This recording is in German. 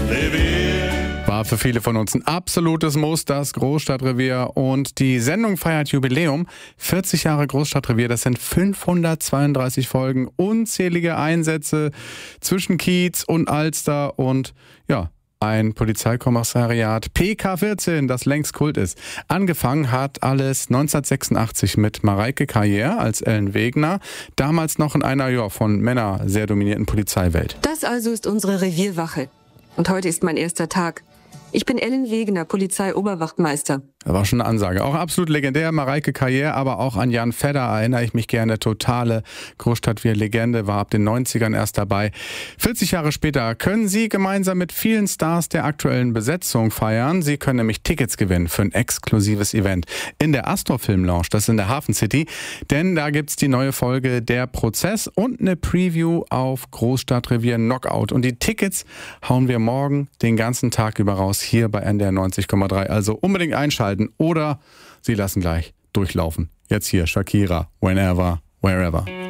War für viele von uns ein absolutes Muss, das Großstadtrevier. Und die Sendung feiert Jubiläum. 40 Jahre Großstadtrevier, das sind 532 Folgen, unzählige Einsätze zwischen Kiez und Alster und ja, ein Polizeikommissariat PK14, das längst Kult ist. Angefangen hat alles 1986 mit Mareike Carrière als Ellen Wegner, damals noch in einer von Männern sehr dominierten Polizeiwelt. Das also ist unsere Revierwache. Und heute ist mein erster Tag. Ich bin Ellen Wegner, Polizeioberwachtmeister. Das war schon eine Ansage. Auch absolut legendär, Mareike Carrière, aber auch an Jan Fedder erinnere ich mich gerne. Totale Großstadtrevier-Legende, war ab den 90ern erst dabei. 40 Jahre später können Sie gemeinsam mit vielen Stars der aktuellen Besetzung feiern. Sie können nämlich Tickets gewinnen für ein exklusives Event in der Astor Film Lounge, das ist in der Hafen City. Denn da gibt's die neue Folge Der Prozess und eine Preview auf Großstadtrevier Knockout. Und die Tickets hauen wir morgen den ganzen Tag über raus hier bei NDR 90,3. Also unbedingt einschalten oder Sie lassen gleich durchlaufen. Jetzt hier Shakira, Whenever, Wherever.